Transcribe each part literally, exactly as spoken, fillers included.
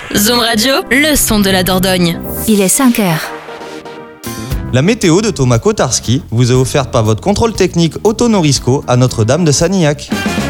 Zoom Radio, le son de la Dordogne. Il est cinq heures. La météo de Thomas Kotarski vous est offerte par votre contrôle technique Auto Norisco à Notre-Dame de Sanilhac.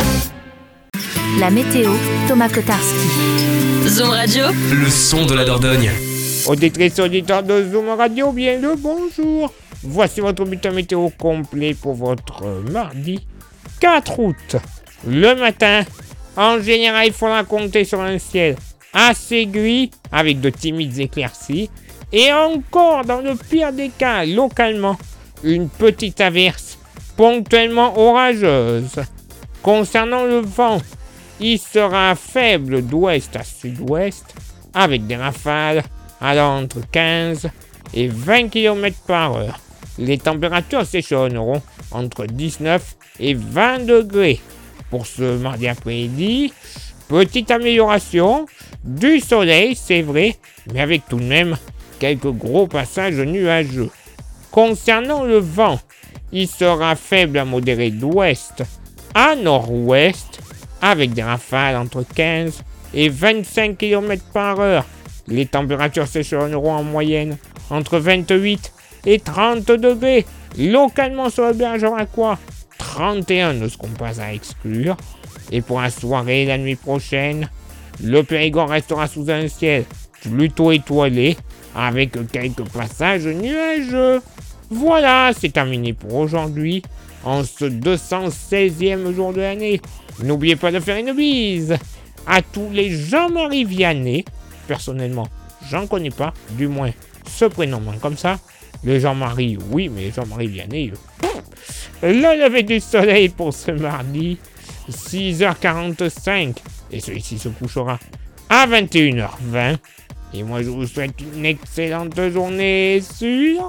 La météo, Thomas Kotarski. Zoom Radio, le son de la Dordogne. Auditrices et auditeurs de Zoom Radio, bien le bonjour. Voici votre bulletin météo complet pour votre mardi quatre août. Le matin, en général, il faudra compter sur un ciel assez gris avec de timides éclaircies. Et encore, dans le pire des cas, localement, une petite averse ponctuellement orageuse. Concernant le vent, il sera faible d'ouest à sud-ouest avec des rafales allant entre quinze et vingt kilomètres par heure. Les températures s'échelonneront entre dix-neuf et vingt degrés. Pour ce mardi après-midi, petite amélioration, du soleil, c'est vrai, mais avec tout de même quelques gros passages nuageux. Concernant le vent, il sera faible à modéré d'ouest à nord-ouest, avec des rafales entre quinze et vingt-cinq kilomètres par heure. Les températures s'échelonneront en moyenne entre vingt-huit et trente degrés. Localement sur le Bergeracois, trente et un ne seront pas à exclure. Et pour la soirée et la nuit prochaine, le Périgord restera sous un ciel plutôt étoilé, avec quelques passages nuageux. Voilà, c'est terminé pour aujourd'hui, en ce deux cent seizième jour de l'année. N'oubliez pas de faire une bise à tous les Jean-Marie Vianney. Personnellement, j'en connais pas, du moins ce prénom comme ça. Les Jean-Marie, oui, mais Jean-Marie Vianney. Euh... Le lever du soleil pour ce mardi, six heures quarante-cinq, et celui-ci se couchera à vingt et une heures vingt. Et moi, je vous souhaite une excellente journée sur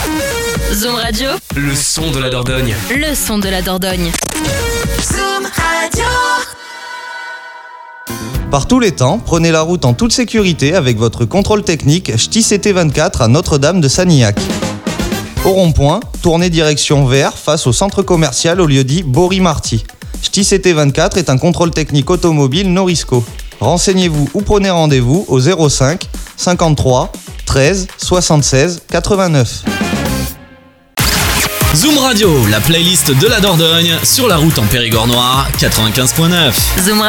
Zoom Radio, le son de la Dordogne. Le son de la Dordogne. Zoom Radio. Par tous les temps, prenez la route en toute sécurité avec votre contrôle technique Ch'ti C T vingt-quatre à Notre-Dame de Sanilhac. Au rond-point, tournez direction vers face au centre commercial au lieu-dit Bory-Marty. Ch'ti C T vingt-quatre est un contrôle technique automobile Norisco. Renseignez-vous ou prenez rendez-vous au zéro cinq cinquante-trois treize soixante-seize quatre-vingt-neuf. Zoom Radio, la playlist de la Dordogne sur la route en Périgord noir quatre-vingt-quinze neuf. Zoom